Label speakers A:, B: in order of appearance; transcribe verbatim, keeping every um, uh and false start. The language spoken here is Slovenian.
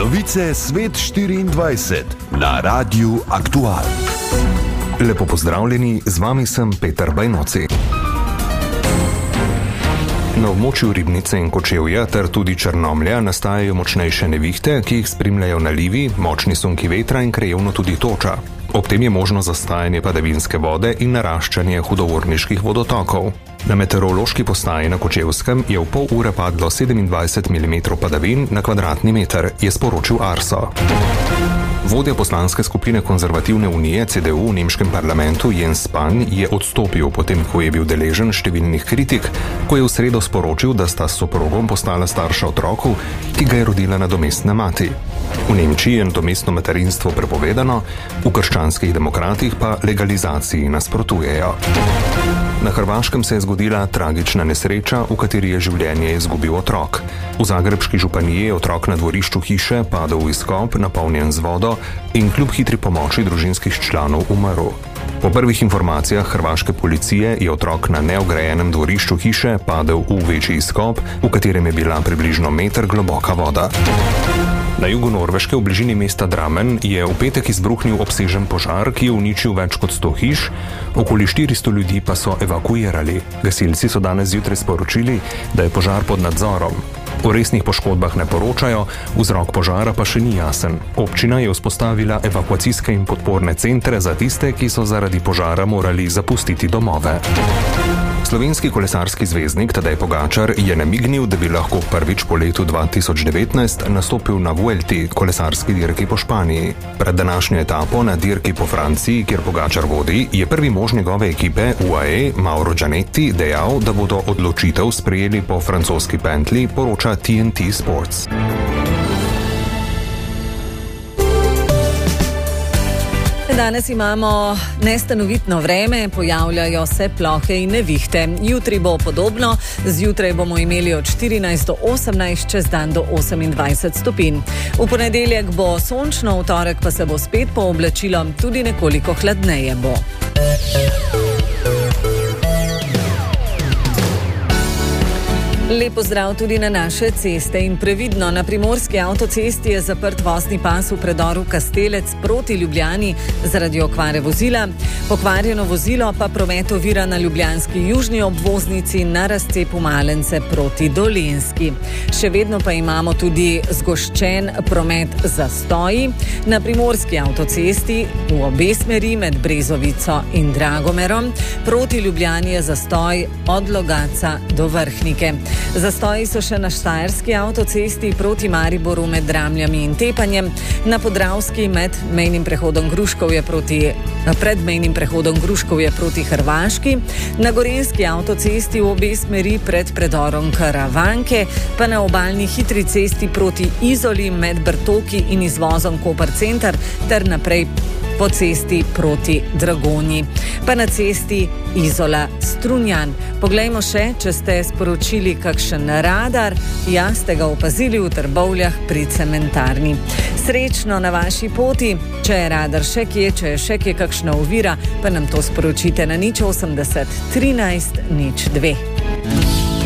A: Novice Svet štiriindvajset na Radiu Aktual.
B: Lepo pozdravljeni, z vami sem Peter Bajnoci. Na območju Ribnice in Kočevja ter tudi Črnomlja nastajajo močnejše nevihte, ki jih spremljajo nalivi, močni sunki vetra in krajevno tudi toča. Ob tem je možno zastajanje padavinske vode in naraščanje hudourniških vodotokov. Na meteorološki postaji na Kočevskem je v pol ure padlo sedemindvajset milimetrov padavin na kvadratni meter, je sporočil Arso. Vodja poslanske skupine Konzervativne unije C D U v nemškem parlamentu Jens Spahn je odstopil potem, ko je bil deležen številnih kritik, ko je v sredo sporočil, da sta s soprogom postala starša otroku, ki ga je rodila nadomestna mati. V Nemčiji je nadomestno materinstvo prepovedano, v krščanskih demokratih pa legalizaciji nasprotujejo. Na Hrvaškem se je zgodila tragična nesreča, v kateri je življenje izgubil otrok. V zagrebški županiji je otrok na dvorišču hiše padel v izkop, napolnjen z vodo, in kljub hitri pomoči družinskih članov umrl. Po prvih informacijah hrvaške policije je otrok na neograjenem dvorišču hiše padel v večji izkop, v katerem je bila približno meter globoka voda. Na jugu Norveške v bližini mesta Drammen je v petek izbruhnil obsežen požar, ki je uničil več kot sto hiš, okoli štiristo ljudi pa so evakuirali. Gasilci so danes zjutraj sporočili, da je požar pod nadzorom. O resnih poškodbah ne poročajo, vzrok požara pa še ni jasen. Občina je vzpostavila evakuacijske in podporne centre za tiste, ki so zaradi požara morali zapustiti domove. Slovenski kolesarski zvezdnik Tadej Pogačar je namignil, da bi lahko prvič po letu dva tisoč devetnajst nastopil na Vuelti, kolesarski dirki po Španiji. Pred današnjo etapo na dirki po Franciji, kjer Pogačar vodi, je prvi mož njegove ekipe U A E, Mauro Gianetti, dejal, da bodo odločitev sprejeli po francoski pentli, poroča T N T Sports.
C: Danes imamo nestanovitno vreme, pojavljajo se plohe in nevihte. Jutri bo podobno, zjutraj bomo imeli od štirinajst do osemnajst, čez dan do osemindvajset stopinj. V ponedeljek bo sončno, v torek pa se bo spet pooblačilo, tudi nekoliko hladneje bo. Lep pozdrav tudi na naše ceste in previdno. Na primorski avtocesti je zaprt vozni pas v predoru Kastelec proti Ljubljani zaradi okvare vozila. Pokvarjeno vozilo pa promet ovira na ljubljanski južni obvoznici na razcepu Malence proti Dolenjski. Še vedno pa imamo tudi zgoščen promet zastoji. Na primorski avtocesti v obe smeri med Brezovico in Dragomerom proti Ljubljani je zastoj od Logatca do Vrhnike. Zastoji so še na štajerski avtocesti proti Mariboru med Dramljami in Tepanjem, na Podravski med mejnim prehodom Gruškovje proti, pred mejnim prehodom Gruškovje proti Hrvaški, na gorenjski avtocesti v obe smeri pred predorom Karavanke, pa na obalni hitri cesti proti Izoli med Brtoki in izvozom Koper center ter naprej po cesti proti Dragonji, pa na cesti Izola-Strunjan. Poglejmo še, če ste sporočili kakšen radar, ja, ste ga opazili v Trbovljah pri cementarni. Srečno na vaši poti, če je radar še kje, če je še kje kakšna ovira, pa nam to sporočite na nič osemdeset trinajst nič dve.